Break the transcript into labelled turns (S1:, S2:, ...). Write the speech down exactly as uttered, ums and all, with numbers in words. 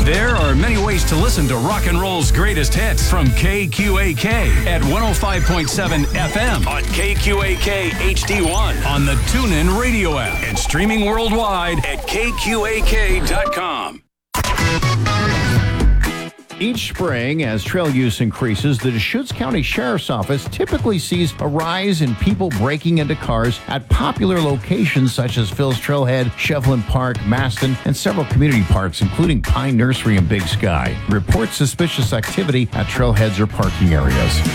S1: There are many ways to listen to rock and roll's greatest hits from K Q A K at one oh five point seven F M on K Q A K H D one on the TuneIn Radio app and streaming worldwide at K Q A K dot com.
S2: Each spring, as trail use increases, the Deschutes County Sheriff's Office typically sees a rise in people breaking into cars at popular locations such as Phil's Trailhead, Shevlin Park, Maston, and several community parks, including Pine Nursery and Big Sky. Report suspicious activity at trailheads or parking areas.